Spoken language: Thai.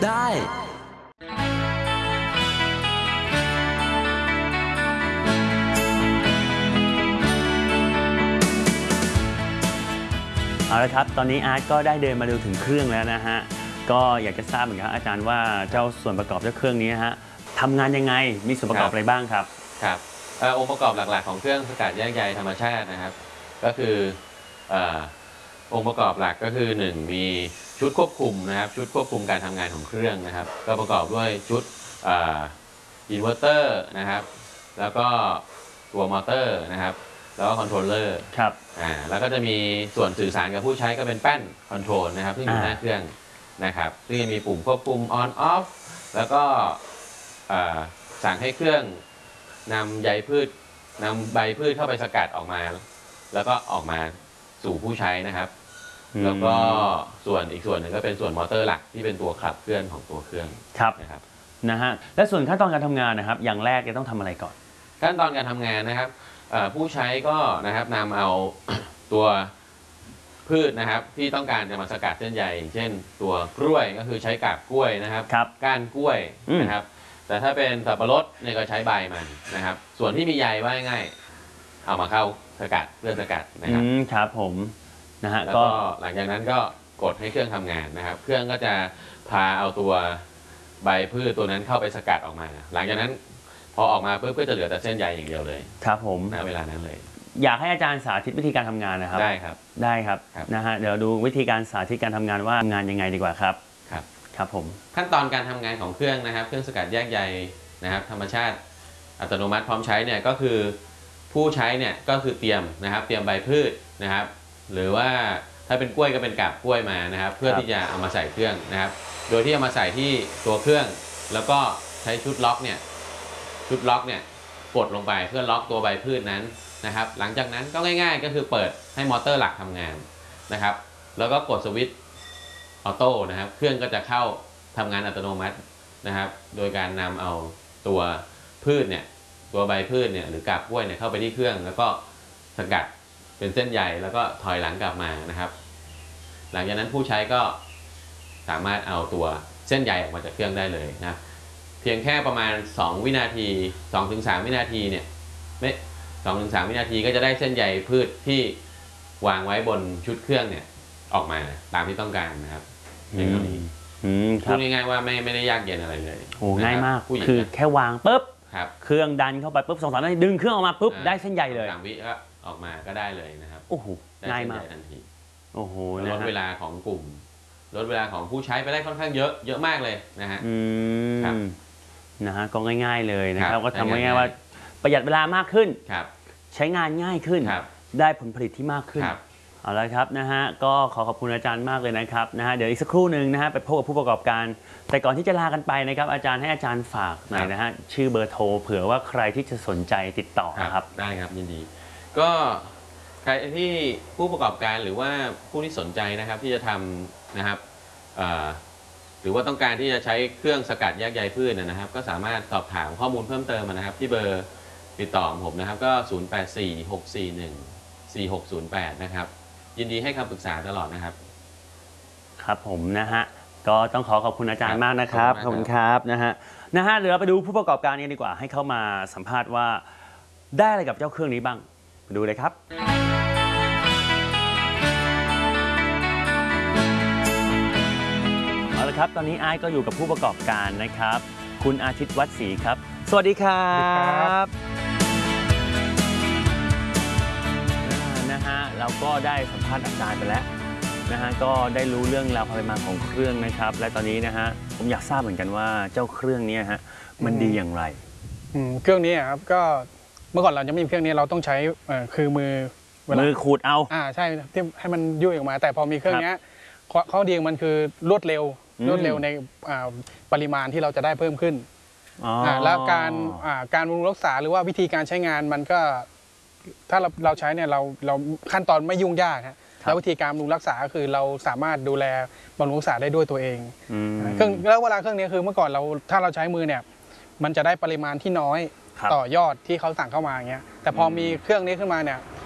ได้เอาละครับตอนนี้อาร์ตก็ได้เดินมาดูถึงเครื่องแล้วนะฮะก็อยากจะทราบเหมือนกันอาจารย์ว่าเจ้าส่วนประกอบเจ้าเครื่องนี้ฮะทำงานยังไงมีส่วนประกอบอะไรบ้างครับครับองค์ประกอบหลักๆของเครื่องสกัดแยกใยธรรมชาตินะครับก็คือองค์ประกอบหลักก็คือ1มีชุดควบคุมนะครับชุดควบคุมการทำงานของเครื่องนะครับก็ประกอบด้วยชุดอินเวอร์เตอร์นะครับแล้วก็ตัวมอเตอร์นะครับแล้วก็คอนโทรลเลอร์ครับแล้วก็จะมีส่วนสื่อสารกับผู้ใช้ก็เป็นแป้นคอนโทรลนะครับที่อยู่หน้าเครื่องนะครับซึ่งจะมีปุ่มควบคุม on off แล้วก็สั่งให้เครื่องนำใบพืชเข้าไปสกัดออกมาแล้วก็ออกมาสู่ผู้ใช้นะครับแล้วก็อีกส่วนหนึ่งก็เป็นส่วนมอเตอร์หลักที่เป็นตัวขับเคลื่อนของตัวเครื่องนะครับนะฮะและส่วนขั้นตอนการทำงานนะครับอย่างแรกจะต้องทำอะไรก่อนขั้นตอนการทำงานนะครับผู้ใช้ก็นะครับนำเอาตัวพืชนะครับที่ต้องการจะมาสกัดเส้นใยเช่นตัวกล้วยก็คือใช้กาบกล้วยนะครับก้านกล้วยนะครับแต่ถ้าเป็นสับปะรดเนี่ยก็ใช้ใบมันนะครับส่วนที่มีใยว่าง่ายเอามาเข้าสกัดเพื่อสกัดนะครับครับผมนะฮะแล้วก็หลังจากนั้นก็กดให้เครื่องทำงานนะครับเครื่องก็จะพาเอาตัวใบพืชตัวนั้นเข้าไปสกัดออกมาหลังจากนั้นพอออกมาปุ๊บก็จะเหลือแต่เส้นใยอย่างเดียวเลยครับผมณเวลานั้นเลยอยากให้อาจารย์สาธิตวิธีการทำงานนะครับได้ครับนะฮะเดี๋ยวดูวิธีการสาธิตการทำงานว่าทำงานยังไงดีกว่าครับครับผมขั้นตอนการทำงานของเครื่องนะครับเครื่องสกัดแยกใยนะครับธรรมชาติอัตโนมัติพร้อมใช้เนี่ยก็คือผู้ใช้เนี่ยก็คือเตรียมใบพืชนะครับหรือว่าถ้าเป็นกล้วยก็เป็นกาบกล้วยมานะครับเพื่อที่จะเอามาใส่เครื่องนะครับโดยที่เอามาใส่ที่ตัวเครื่องแล้วก็ใช้ชุดล็อกเนี่ยกดลงไปเพื่อล็อกตัวใบพืชนั้นนะครับหลังจากนั้นก็ง่ายๆก็คือเปิดให้มอเตอร์หลักทำงานนะครับแล้วก็กดสวิตช์ออโต้นะครับเครื่องก็จะเข้าทำงานอัตโนมัตินะครับโดยการนำเอาตัวพืชเนี่ยตัวใบพืชเนี่ยหรือกาบกล้วยเนี่ยเข้าไปที่เครื่องแล้วก็สกัดเป็นเส้นใยแล้วก็ถอยหลังกลับมานะครับหลังจากนั้นผู้ใช้ก็สามารถเอาตัวเส้นใยออกมาจากเครื่องได้เลยนะเพียงแค่ประมาณ2วินาที 2-3 วินาทีเนี่ยไม่ 2-3 วินาทีก็จะได้เส้นใยพืชที่วางไว้บนชุดเครื่องเนี่ยออกมาตามที่ต้องการนะครับอย่างนี้พูดง่ายๆว่าไม่ได้ยากเย็นอะไรเลยโอ้ง่ายมากคือแค่วางปุ๊บเครื่องดันเข้าไปปุ๊บ2-3 นาทีดึงเครื่องออกมาปุ๊บได้เส้นใยเลย 3 วิก็ออกมาก็ได้เลยนะครับโอ้โหง่ายมากทันทีโอ้โหลดเวลาของกลุ่มลดเวลาของผู้ใช้ไปได้ค่อนข้างเยอะมากเลยนะฮะนะฮะก็ง่ายๆเลยนะครับก็ทำง่ายๆว่าประหยัดเวลามากขึ้นใช้งานง่ายขึ้นได้ผลผลิตที่มากขึ้นเอาละครับนะฮะก็ขอบคุณอาจารย์มากเลยนะครับนะฮะเดี๋ยวอีกสักครู่หนึ่งนะฮะไปพบกับผู้ประกอบการแต่ก่อนที่จะลากันไปนะครับอาจารย์ให้อาจารย์ฝากหน่อยนะฮะชื่อเบอร์โทรเผื่อว่าใครที่จะสนใจติดต่อครับได้ครับยินดีก็ใครที่ผู้ประกอบการหรือว่าผู้ที่สนใจนะครับที่จะทำนะครับหรือว่าต้องการที่จะใช้เครื่องสกัดแยกใยพืชนะครับก็สามารถสอบถามข้อมูลเพิ่มเติมนะครับที่เบอร์ติดต่อของผมนะครับก็0846414608นะครับยินดีให้คำปรึกษาตลอดนะครับครับผมนะฮะก็ต้องขอบคุณอาจารย์มากนะครับขอบคุณครับนะฮะเดี๋ยวเราไปดูผู้ประกอบการกันดีกว่าให้เข้ามาสัมภาษณ์ว่าได้อะไรกับเจ้าเครื่องนี้บ้างไปดูเลยครับเอาละครับตอนนี้ไอซ์ก็อยู่กับผู้ประกอบการนะครับคุณอาทิตย์วัดศรีครับสวัสดีครับนะฮะเราก็ได้สัมภาษณ์อาจารย์ไปแล้วนะฮะก็ได้รู้เรื่องราวความเป็นมาของเครื่องนะครับและตอนนี้นะฮะผมอยากทราบเหมือนกันว่าเจ้าเครื่องนี้ฮะมันดีอย่างไรเครื่องนี้ครับก็เมื่อก่อนเราจะไม่มีเครื่องนี้เราต้องใช้คือมือขูดเอาใช่ที่ให้มันยุ่ยออกมาแต่พอมีเครื่องนี้ข้อดีของมันคือรวดเร็วในปริมาณที่เราจะได้เพิ่มขึ้นแล้วการบำรุงรักษาหรือว่าวิธีการใช้งานมันก็ถ้าเราใช้เนี่ยเราขั้นตอนไม่ยุ่งยากครับแล้ววิธีการบำรุงรักษาคือเราสามารถดูแลบำรุงรักษาได้ด้วยตัวเองแล้วเวลาเครื่องนี้คือเมื่อก่อนถ้าเราใช้มือเนี่ยมันจะได้ปริมาณที่น้อยต่อยอดที่เขาสั่งเข้ามาอย่างเงี้ยแต่พอมีเครื่องนี้ขึ้นมาเนี่ย